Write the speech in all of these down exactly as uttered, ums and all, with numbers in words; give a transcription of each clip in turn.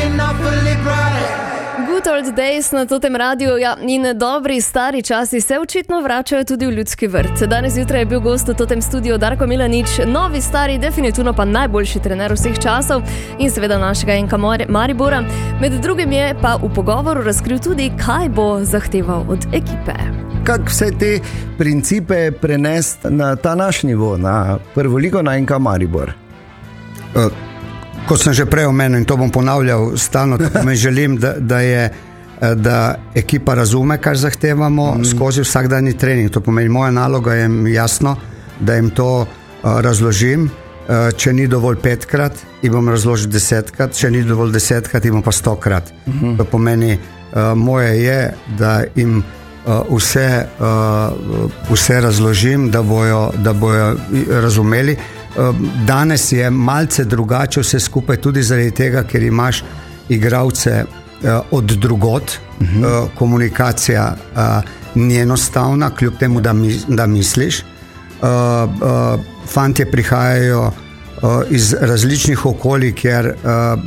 Good old days na totem radiju, ja, in dobri stari časi se očitno vračajo tudi v Ljudski vrt. Danes zjutraj je bil gost v totem studiu Darko Milanič, novi stari, definitivno pa najboljši trener vseh časov in seveda našega enka Maribora. Med drugim je pa v pogovoru razkril tudi, kaj bo zahteval od ekipe. Kako vse te principe prenesti na ta naš nivo, na prvo ligo, na enka Maribor? Uh. Kot sem že prej omenil in to bom ponavljal stalno, tako me želim, da, da, je, da ekipa razume, kar zahtevamo mm. skozi vsakdanji trening. To pomeni, moja naloga je jasno, da jim to uh, razložim. Uh, če ni dovolj petkrat, jim bom razložil desetkrat, če ni dovolj desetkrat, jim bom pa stokrat. Mm-hmm. To pomeni, uh, moje je, da jim uh, vse, uh, vse razložim, da bojo, da bojo razumeli. Danes je malce drugače vse skupaj tudi zaradi tega, ker imaš igralce uh, od drugot, uh-huh. uh, komunikacija uh, ni enostavna, kljub temu, da, mi, da misliš. Uh, uh, fantje prihajajo uh, iz različnih okolij, ker uh,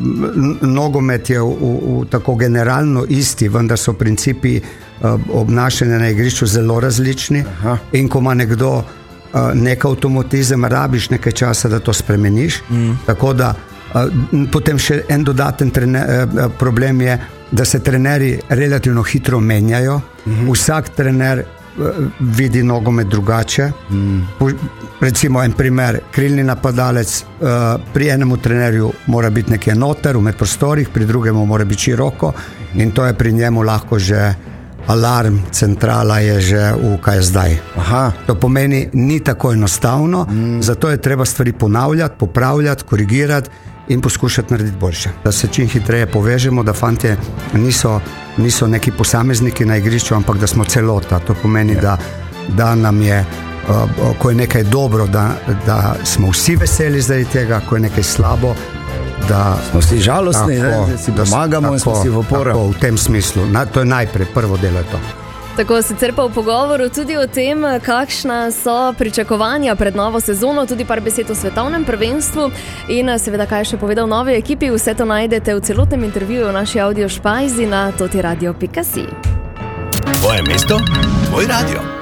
nogomet je v, v, v tako generalno isti, vendar so principi uh, obnašanja na igrišču zelo različni. Aha. In ko ima nekdo Uh, nek avtomatizem, rabiš nekaj časa, da to spremeniš. Mm. Tako da uh, potem še en dodaten trener, uh, problem je, da se trenerji relativno hitro menjajo. Mm-hmm. Vsak trener uh, vidi nogomet drugače. Mm. Po, recimo en primer, krilni napadalec uh, pri enemu trenerju mora biti nekje noter v medprostorih, pri drugemu mora biti široko mm. in to je pri njemu lahko že alarm, centrala je že v kaj je zdaj. Aha. To pomeni, ni tako enostavno, mm. zato je treba stvari ponavljati, popravljati, korigirati in poskušati narediti boljše. Da se čim hitreje povežemo, da fantje niso, niso neki posamezniki na igrišču, ampak da smo celota. To pomeni, ja. da, da nam je, uh, ko je nekaj dobro, da, da smo vsi veseli zaradi tega, ko je nekaj slabo, da smo si žalostni, tako, ne, da si pomagamo tako, in smo si v oporo. Tako, v tem smislu. Na, to je najprej, prvo delo je to. Tako, sicer pa v pogovoru tudi o tem, kakšna so pričakovanja pred novo sezono, tudi par besed o svetovnem prvenstvu in seveda, kaj je še povedal novi ekipi. Vse to najdete v celotnem intervjuju v naši audio špajzi na totiradio pika si. Tvoje mesto, tvoj radio.